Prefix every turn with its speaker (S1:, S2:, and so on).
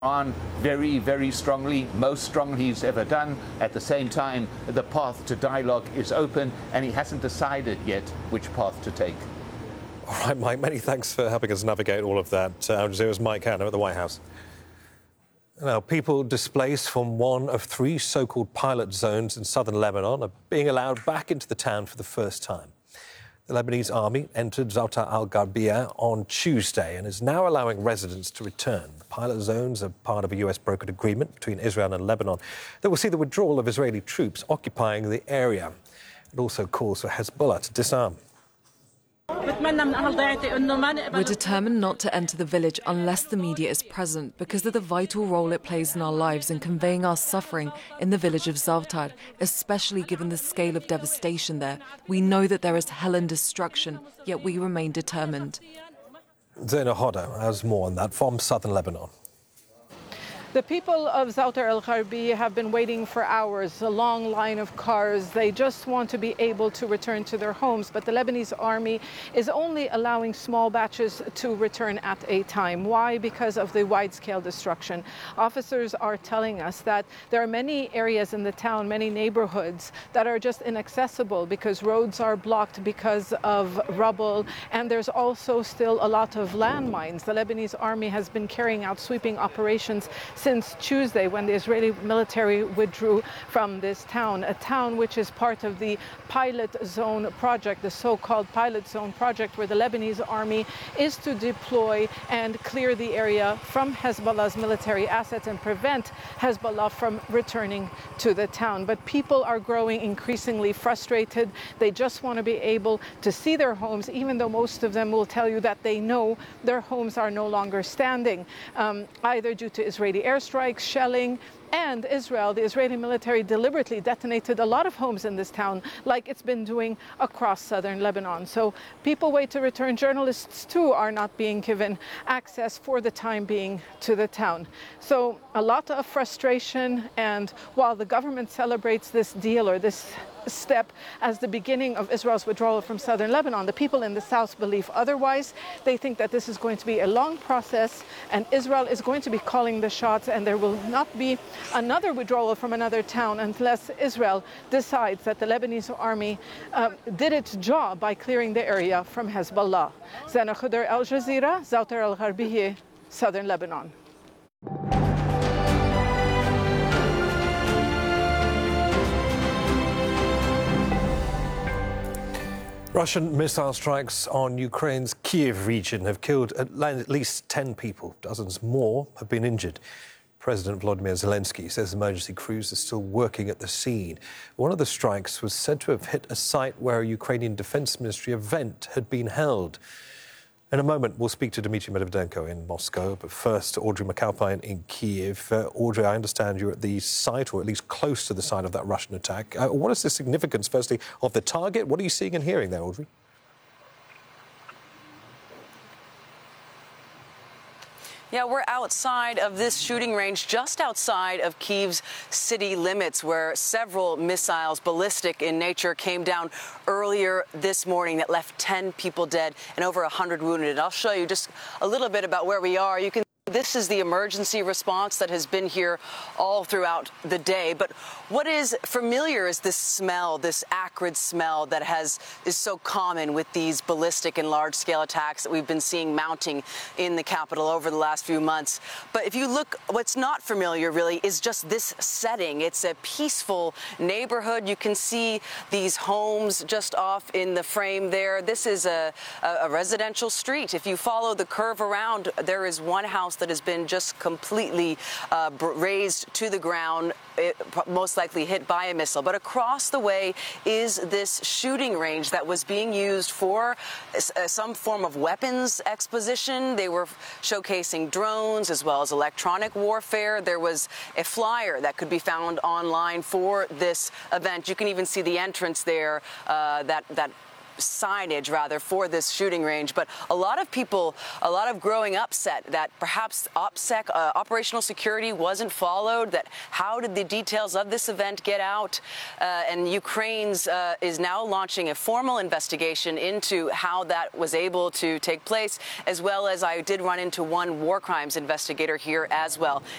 S1: on very, very strongly, most strongly he's ever done. At the same time, the path to dialogue is open, and he hasn't decided yet which path to take.
S2: All right, Mike, many thanks for helping us navigate all of that. Al Jazeera's Mike Hanna at the White House. Now, people displaced from one of three so-called pilot zones in southern Lebanon are being allowed back into the town for the first time. The Lebanese army entered Zoutar al-Gharbia on Tuesday and is now allowing residents to return. The pilot zones are part of a US brokered agreement between Israel and Lebanon that will see the withdrawal of Israeli troops occupying the area. It also calls for Hezbollah to disarm.
S3: We're determined not to enter the village unless the media is present because of the vital role it plays in our lives in conveying our suffering in the village of Zoutar, especially given the scale of devastation there. We know that there is hell and destruction, yet we remain determined.
S2: Zaina Hoda has more on that from southern Lebanon.
S4: The people of Zoutar al-Gharbia have been waiting for hours, a long line of cars. They just want to be able to return to their homes, but the Lebanese army is only allowing small batches to return at a time. Why? Because of the wide-scale destruction. Officers are telling us that there are many areas in the town, many neighborhoods that are just inaccessible because roads are blocked because of rubble, and there's also still a lot of landmines. The Lebanese army has been carrying out sweeping operations since Tuesday, when the Israeli military withdrew from this town, a town which is part of the Pilot Zone project, the so-called Pilot Zone project, where the Lebanese army is to deploy and clear the area from Hezbollah's military assets and prevent Hezbollah from returning to the town. But people are growing increasingly frustrated. They just want to be able to see their homes, even though most of them will tell you that they know their homes are no longer standing, either due to Israeli airstrikes, shelling, and Israel. The Israeli military deliberately detonated a lot of homes in this town, like it's been doing across southern Lebanon. So people wait to return. Journalists, too, are not being given access for the time being to the town. So a lot of frustration, and while the government celebrates this deal or this step as the beginning of Israel's withdrawal from southern Lebanon, the people in the south believe otherwise. They think that this is going to be a long process, and Israel is going to be calling the shots, and there will not be another withdrawal from another town unless Israel decides that the Lebanese army did its job by clearing the area from Hezbollah. Zaina Hoda, Al Jazeera, Zoutar al-Gharbia, southern Lebanon.
S2: Russian missile strikes on Ukraine's Kyiv region have killed at least 10 people. Dozens more have been injured. President Volodymyr Zelensky says emergency crews are still working at the scene. One of the strikes was said to have hit a site where a Ukrainian Defense Ministry event had been held. In a moment, we'll speak to Dmitry Medvedenko in Moscow, but first, Audrey McAlpine in Kyiv. Audrey, I understand you're at the site, or at least close to the site of that Russian attack. What is the significance, firstly, of the target? What are you seeing and hearing there, Audrey?
S5: Yeah, we're outside of this shooting range, just outside of Kyiv's city limits, where several missiles, ballistic in nature, came down earlier this morning that left 10 people dead and over 100 wounded. I'll show you just a little bit about where we are. You can This is the emergency response that has been here all throughout the day. But what is familiar is this smell, this acrid smell that is so common with these ballistic and large-scale attacks that we've been seeing mounting in the capital over the last few months. But if you look, what's not familiar really is just this setting. It's a peaceful neighborhood. You can see these homes just off in the frame there. This is a residential street. If you follow the curve around, there is one house that has been just completely razed to the ground, most likely hit by a missile. But across the way is this shooting range that was being used for some form of weapons exposition. They were showcasing drones as well as electronic warfare. There was a flyer that could be found online for this event. You can even see the entrance there, that signage rather for this shooting range. But a lot of people, a lot of growing upset that perhaps OPSEC, operational security, wasn't followed, that how did the details of this event get out? And Ukraine's is now launching a formal investigation into how that was able to take place, as well as I did run into one war crimes investigator here as well.